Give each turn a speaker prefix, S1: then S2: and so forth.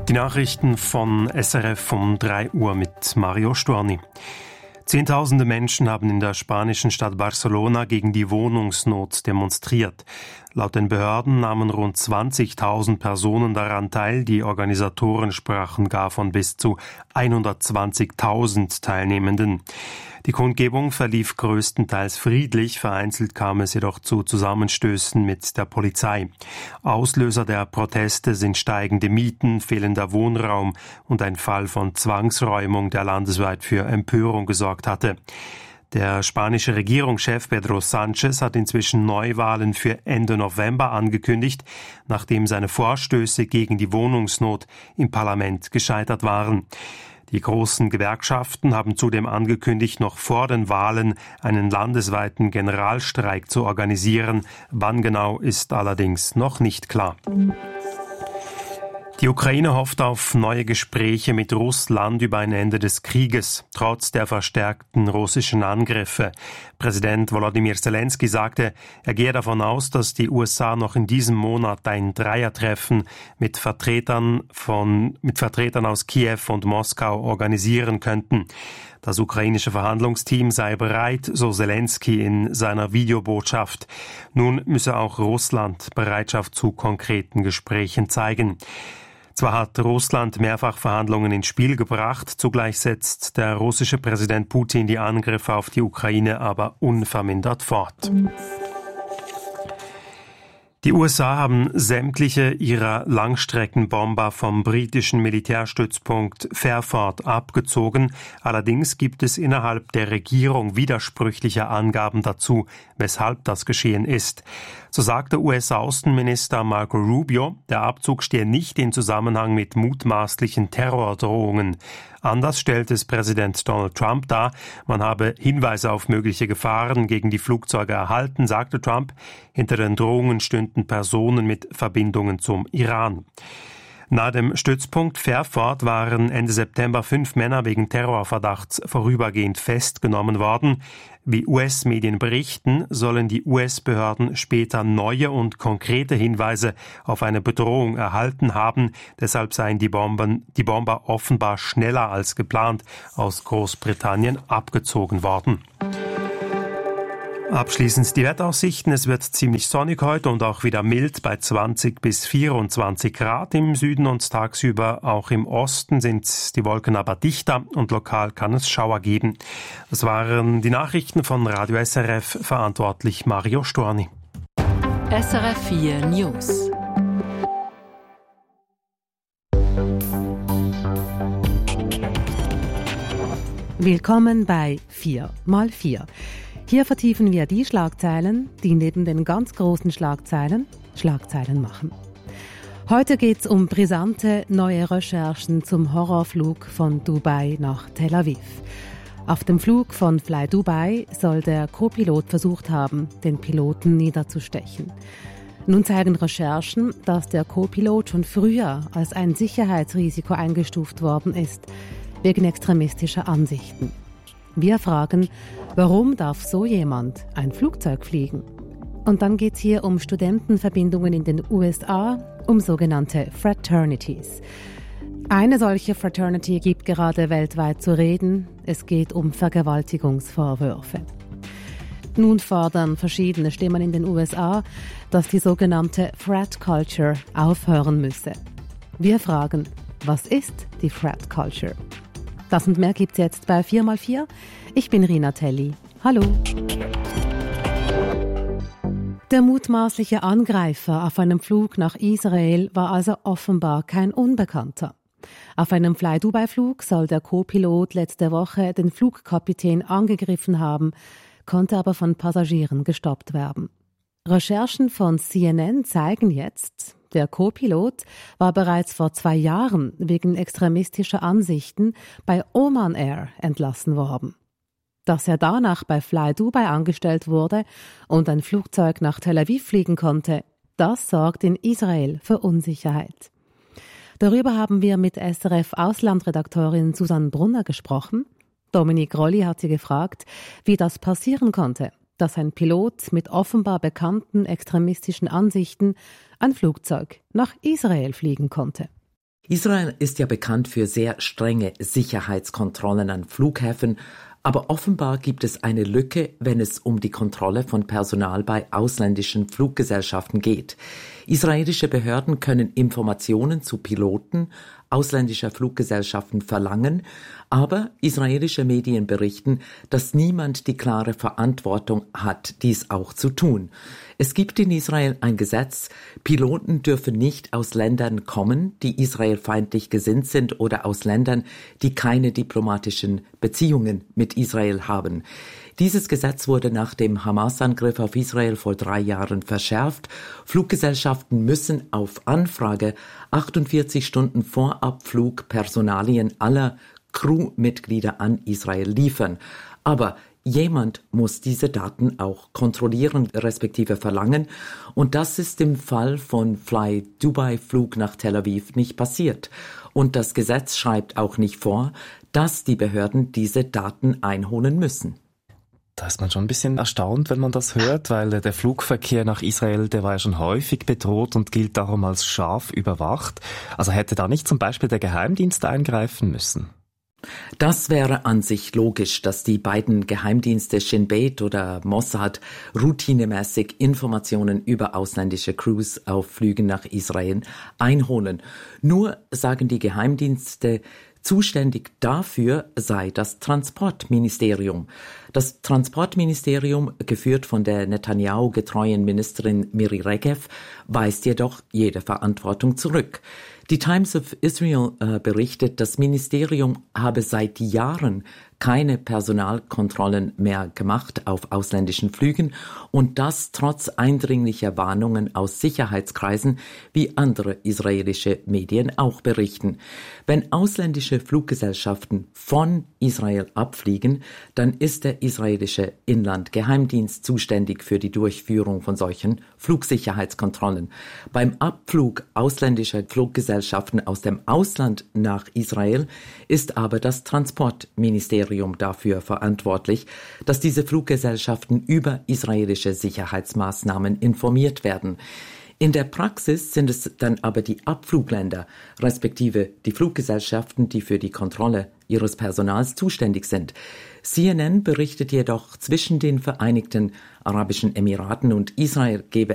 S1: Die Nachrichten von SRF um 3 Uhr mit Mario Storni. Zehntausende Menschen haben in der spanischen Stadt Barcelona gegen die Wohnungsnot demonstriert. Laut den Behörden nahmen rund 20.000 Personen daran teil. Die Organisatoren sprachen gar von bis zu 120.000 Teilnehmenden. Die Kundgebung verlief größtenteils friedlich, vereinzelt kam es jedoch zu Zusammenstößen mit der Polizei. Auslöser der Proteste sind steigende Mieten, fehlender Wohnraum und ein Fall von Zwangsräumung, der landesweit für Empörung gesorgt hatte. Der spanische Regierungschef Pedro Sánchez hat inzwischen Neuwahlen für Ende November angekündigt, nachdem seine Vorstöße gegen die Wohnungsnot im Parlament gescheitert waren. Die großen Gewerkschaften haben zudem angekündigt, noch vor den Wahlen einen landesweiten Generalstreik zu organisieren. Wann genau, ist allerdings noch nicht klar. Die Ukraine hofft auf neue Gespräche mit Russland über ein Ende des Krieges, trotz der verstärkten russischen Angriffe. Präsident Volodymyr Zelensky sagte, er gehe davon aus, dass die USA noch in diesem Monat ein Dreiertreffen mit Vertretern aus Kiew und Moskau organisieren könnten. Das ukrainische Verhandlungsteam sei bereit, so Zelensky in seiner Videobotschaft. Nun müsse auch Russland Bereitschaft zu konkreten Gesprächen zeigen. Zwar hat Russland mehrfach Verhandlungen ins Spiel gebracht, zugleich setzt der russische Präsident Putin die Angriffe auf die Ukraine aber unvermindert fort. Die USA haben sämtliche ihrer Langstreckenbomber vom britischen Militärstützpunkt Fairford abgezogen. Allerdings gibt es innerhalb der Regierung widersprüchliche Angaben dazu, weshalb das geschehen ist. So sagte US-Außenminister Marco Rubio, der Abzug stehe nicht in Zusammenhang mit mutmaßlichen Terrordrohungen. Anders stellt es Präsident Donald Trump dar. Man habe Hinweise auf mögliche Gefahren gegen die Flugzeuge erhalten, sagte Trump. Hinter den Drohungen stünden Personen mit Verbindungen zum Iran. Nahe dem Stützpunkt Fairford waren Ende September 5 Männer wegen Terrorverdachts vorübergehend festgenommen worden. Wie US-Medien berichten, sollen die US-Behörden später neue und konkrete Hinweise auf eine Bedrohung erhalten haben. Deshalb seien die Bomber offenbar schneller als geplant aus Großbritannien abgezogen worden. Abschließend die Wetteraussichten. Es wird ziemlich sonnig heute und auch wieder mild bei 20 bis 24 Grad im Süden und tagsüber auch im Osten sind die Wolken aber dichter und lokal kann es Schauer geben. Das waren die Nachrichten von Radio SRF, verantwortlich Mario Storni.
S2: SRF 4 News.
S3: Willkommen bei 4x4. Hier vertiefen wir die Schlagzeilen, die neben den ganz großen Schlagzeilen machen. Heute geht's um brisante neue Recherchen zum Horrorflug von Dubai nach Tel Aviv. Auf dem Flug von Fly Dubai soll der Co-Pilot versucht haben, den Piloten niederzustechen. Nun zeigen Recherchen, dass der Co-Pilot schon früher als ein Sicherheitsrisiko eingestuft worden ist, wegen extremistischer Ansichten. Wir fragen, warum darf so jemand ein Flugzeug fliegen? Und dann geht es hier um Studentenverbindungen in den USA, um sogenannte Fraternities. Eine solche Fraternity gibt gerade weltweit zu reden. Es geht um Vergewaltigungsvorwürfe. Nun fordern verschiedene Stimmen in den USA, dass die sogenannte Frat Culture aufhören müsse. Wir fragen, was ist die Frat Culture? Das und mehr gibt's jetzt bei 4x4. Ich bin Rina Telli. Hallo. Der mutmaßliche Angreifer auf einem Flug nach Israel war also offenbar kein Unbekannter. Auf einem Fly-Dubai-Flug soll der Co-Pilot letzte Woche den Flugkapitän angegriffen haben, konnte aber von Passagieren gestoppt werden. Recherchen von CNN zeigen jetzt, der Co-Pilot war bereits vor 2 Jahren wegen extremistischer Ansichten bei Oman Air entlassen worden. Dass er danach bei Fly Dubai angestellt wurde und ein Flugzeug nach Tel Aviv fliegen konnte, das sorgt in Israel für Unsicherheit. Darüber haben wir mit SRF-Auslandredaktorin Susanne Brunner gesprochen. Dominique Rolli hat sie gefragt, wie das passieren konnte, dass ein Pilot mit offenbar bekannten extremistischen Ansichten ein Flugzeug nach Israel fliegen konnte.
S4: Israel ist ja bekannt für sehr strenge Sicherheitskontrollen an Flughäfen, aber offenbar gibt es eine Lücke, wenn es um die Kontrolle von Personal bei ausländischen Fluggesellschaften geht. Israelische Behörden können Informationen zu Piloten ausländischer Fluggesellschaften verlangen, aber israelische Medien berichten, dass niemand die klare Verantwortung hat, dies auch zu tun. Es gibt in Israel ein Gesetz, Piloten dürfen nicht aus Ländern kommen, die israelfeindlich gesinnt sind oder aus Ländern, die keine diplomatischen Beziehungen mit Israel haben. Dieses Gesetz wurde nach dem Hamas-Angriff auf Israel vor 3 Jahren verschärft. Fluggesellschaften müssen auf Anfrage 48 Stunden vor Abflug Personalien aller Crewmitglieder an Israel liefern. Aber jemand muss diese Daten auch kontrollieren, respektive verlangen. Und das ist im Fall von Fly Dubai Flug nach Tel Aviv nicht passiert. Und das Gesetz schreibt auch nicht vor, dass die Behörden diese Daten einholen müssen.
S5: Da ist man schon ein bisschen erstaunt, wenn man das hört, weil der Flugverkehr nach Israel, der war ja schon häufig bedroht und gilt darum als scharf überwacht. Also hätte da nicht zum Beispiel der Geheimdienst eingreifen müssen?
S4: Das wäre an sich logisch, dass die beiden Geheimdienste Shin Bet oder Mossad routinemäßig Informationen über ausländische Crews auf Flügen nach Israel einholen. Nur sagen die Geheimdienste, zuständig dafür sei das Transportministerium. Das Transportministerium, geführt von der Netanyahu-getreuen Ministerin Miri Regev, weist jedoch jede Verantwortung zurück. Die Times of Israel berichtet, das Ministerium habe seit Jahren keine Personalkontrollen mehr gemacht auf ausländischen Flügen und das trotz eindringlicher Warnungen aus Sicherheitskreisen, wie andere israelische Medien auch berichten. Wenn ausländische Fluggesellschaften von Israel abfliegen, dann ist der israelische Inlandgeheimdienst zuständig für die Durchführung von solchen Flugsicherheitskontrollen. Beim Abflug ausländischer Fluggesellschaften aus dem Ausland nach Israel ist aber das Transportministerium dafür verantwortlich, dass diese Fluggesellschaften über israelische Sicherheitsmaßnahmen informiert werden. In der Praxis sind es dann aber die Abflugländer, respektive die Fluggesellschaften, die für die Kontrolle ihres Personals zuständig sind. CNN berichtet jedoch, zwischen den Vereinigten Arabischen Emiraten und Israel gebe